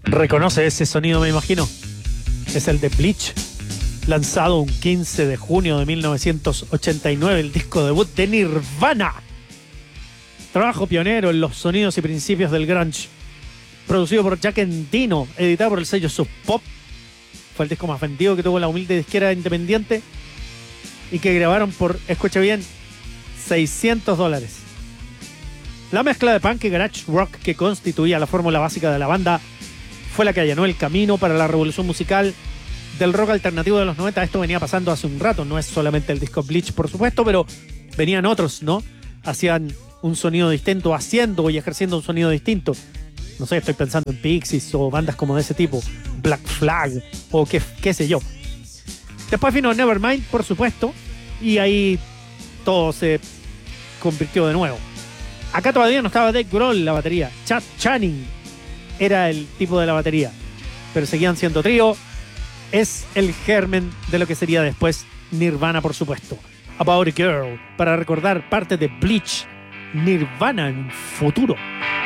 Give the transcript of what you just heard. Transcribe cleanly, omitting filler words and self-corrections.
Reconoce ese sonido, me imagino. Es el de Bleach, lanzado un 15 de junio de 1989, el disco debut de Nirvana. Trabajo pionero en los sonidos y principios del grunge. Producido por Jack Endino, editado por el sello Sub Pop. Fue el disco más vendido que tuvo la humilde disquera independiente y que grabaron por, escucha bien, $600. La mezcla de punk y garage rock que constituía la fórmula básica de la banda fue la que allanó el camino para la revolución musical del rock alternativo de los 90. Esto venía pasando hace un rato, no es solamente el disco Bleach, por supuesto, pero venían otros, ¿no? Hacían un sonido distinto, haciendo y ejerciendo un sonido distinto. No sé, estoy pensando en Pixies o bandas como de ese tipo, Black Flag o qué sé yo. Después vino Nevermind, por supuesto, y ahí todo se convirtió de nuevo. Acá todavía no estaba Dave Grohl en la batería. Chad Channing era el tipo de la batería, pero seguían siendo trío. Es el germen de lo que sería después Nirvana, por supuesto. About a Girl, para recordar parte de Bleach, Nirvana en futuro.